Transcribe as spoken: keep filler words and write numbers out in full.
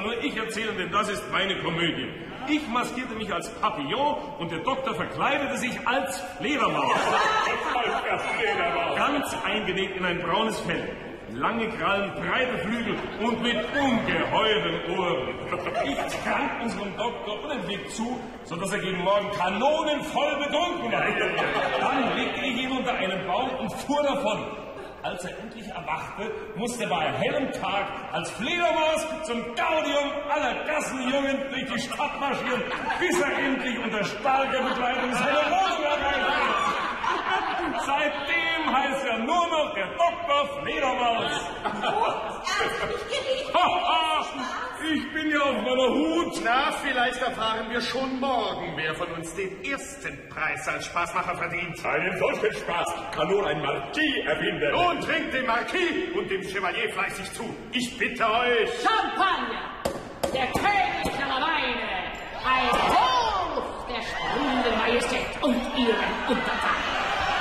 nur ich erzählen, denn das ist meine Komödie. Ich maskierte mich als Papillon und der Doktor verkleidete sich als Fledermaus. Ganz eingenäht in ein braunes Fell. Lange Krallen, breite Flügel und mit ungeheuren Ohren. Ich trank unserem Doktor unentwegt zu, sodass er gegen Morgen kanonenvoll betrunken war. Dann legte ich ihn unter einen Baum und fuhr davon. Als er endlich erwachte, musste er bei hellem Tag als Fledermaus zum Gaudium aller Gassenjungen durch die Stadt marschieren, bis er endlich unter starker Begleitung seine Wohnung erreichte. Seitdem heißt er nur noch der Doktor Fledermaus. Haha, ich bin ja auf meiner Hut. Na, vielleicht erfahren wir schon morgen, wer von uns den ersten Preis als Spaßmacher verdient. Einen solchen Spaß kann nur ein Marquis erfinden. Nun trinkt dem Marquis und dem Chevalier fleißig zu. Ich bitte euch. Champagner, der König aller Weine, ein Hof der sprühenden Majestät und ihren Untertanen.